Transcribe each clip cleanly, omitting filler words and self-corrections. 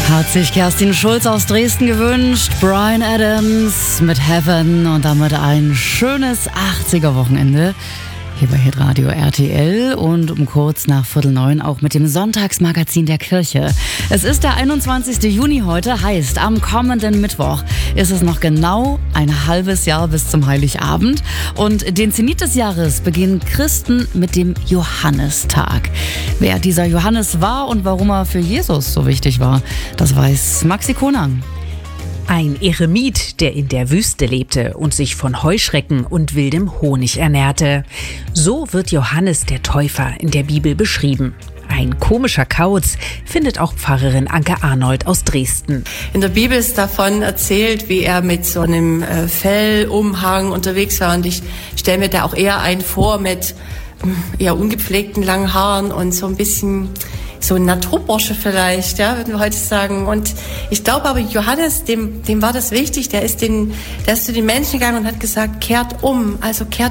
Hat sich Kerstin Schulz aus Dresden gewünscht. Bryan Adams mit Heaven und damit ein schönes 80er-Wochenende hier bei Hitradio RTL und um kurz nach 8:45 auch mit dem Sonntagsmagazin der Kirche. Es ist der 21. Juni heute, heißt am kommenden Mittwoch ist es noch genau ein halbes Jahr bis zum Heiligabend und den Zenit des Jahres beginnen Christen mit dem Johannistag. Wer dieser Johannes war und warum er für Jesus so wichtig war, das weiß Maxi Konang. Ein Eremit, der in der Wüste lebte und sich von Heuschrecken und wildem Honig ernährte. So wird Johannes der Täufer in der Bibel beschrieben. Ein komischer Kauz findet auch Pfarrerin Anke Arnold aus Dresden. In der Bibel ist davon erzählt, wie er mit so einem Fellumhang unterwegs war. Und ich stelle mir da auch eher einen vor mit eher ungepflegten langen Haaren und so ein bisschen so ein Naturbursche vielleicht, ja, würden wir heute sagen. Und ich glaube aber, Johannes, dem war das wichtig. Der ist zu den Menschen gegangen und hat gesagt, kehrt um.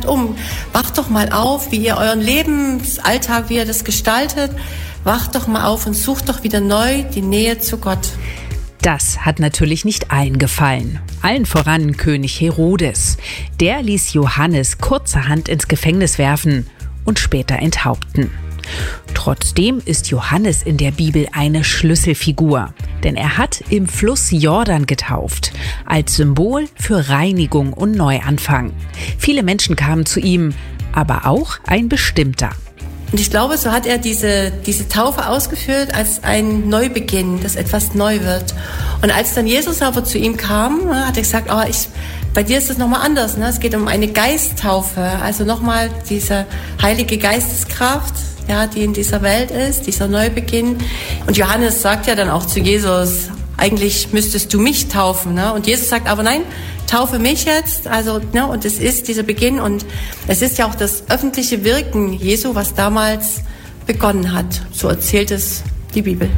Wacht doch mal auf, wie ihr euren Lebensalltag, wie ihr das gestaltet. Wacht doch mal auf und sucht doch wieder neu die Nähe zu Gott. Das hat natürlich nicht allen gefallen. Allen voran König Herodes. Der ließ Johannes kurzerhand ins Gefängnis werfen und später enthaupten. Trotzdem ist Johannes in der Bibel eine Schlüsselfigur, denn er hat im Fluss Jordan getauft, als Symbol für Reinigung und Neuanfang. Viele Menschen kamen zu ihm, aber auch ein bestimmter. Und ich glaube, so hat er diese Taufe ausgeführt als ein Neubeginn, dass etwas neu wird. Und als dann Jesus aber zu ihm kam, hat er gesagt, bei dir ist es nochmal anders. Es geht um eine Geisttaufe, also nochmal diese heilige Geisteskraft, ja, die in dieser Welt ist, dieser Neubeginn. Und Johannes sagt ja dann auch zu Jesus, eigentlich müsstest du mich taufen. Und Jesus sagt aber nein, taufe mich jetzt. Und es ist dieser Beginn und es ist ja auch das öffentliche Wirken Jesu, was damals begonnen hat. So erzählt es die Bibel.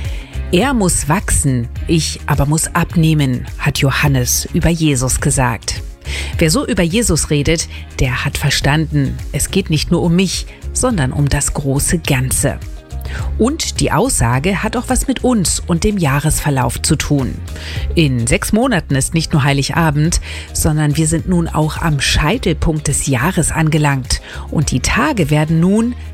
Er muss wachsen, ich aber muss abnehmen, hat Johannes über Jesus gesagt. Wer so über Jesus redet, der hat verstanden, es geht nicht nur um mich, sondern um das große Ganze. Und die Aussage hat auch was mit uns und dem Jahresverlauf zu tun. In 6 Monaten ist nicht nur Heiligabend, sondern wir sind nun auch am Scheitelpunkt des Jahres angelangt. Und die Tage werden nun